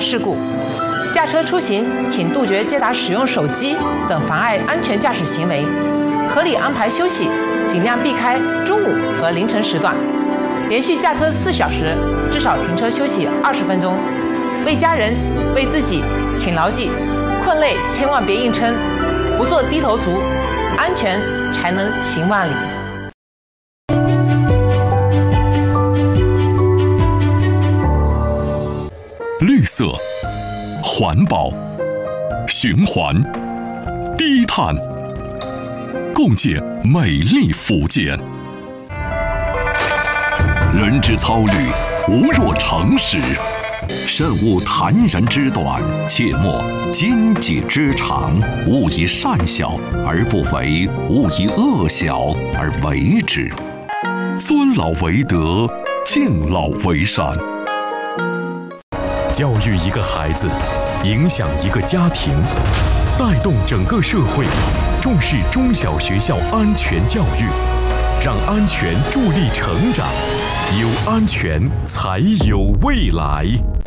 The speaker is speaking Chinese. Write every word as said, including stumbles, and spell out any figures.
事故。驾车出行，请杜绝接打使用手机等妨碍安全驾驶行为，合理安排休息，尽量避开中午和凌晨时段。连续驾车四小时，至少停车休息二十分钟。为家人、为自己，请牢记：困累千万别硬撑，不做低头族，安全才能行万里。 绿色、环保、循环、低碳，共建美丽福建。人之操虑，无若诚实。慎勿谈人之短，切莫奸己之长。勿以善小而不为，勿以恶小而为之。尊老为德，敬老为善。 教育一个孩子，影响一个家庭，带动整个社会，重视中小学校安全教育，让安全助力成长，有安全才有未来。